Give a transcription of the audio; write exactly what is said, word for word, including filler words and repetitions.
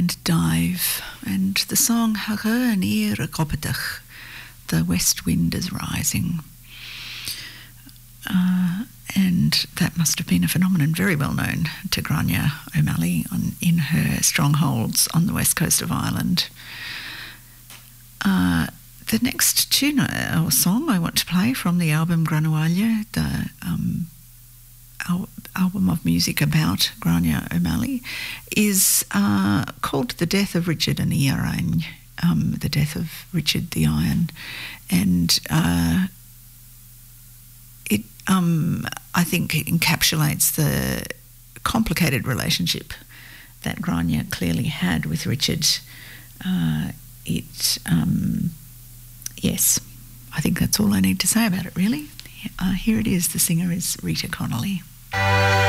and Dive, and the song Haghe and Ir Gopetach, the west wind is rising. Uh, and that must have been a phenomenon very well known to Grania O'Malley on, in her strongholds on the west coast of Ireland. Uh, the next tune or song I want to play from the album Granualia, the um, al- album of music about Grania O'Malley, is uh, called The Death of Richard and Iarain, um, the death of Richard the Iron. And uh, it, um, I think, encapsulates the complicated relationship that Grania clearly had with Richard. Uh, it, um, yes, I think that's all I need to say about it, really. Uh, here it is. The singer is Rita Connolly.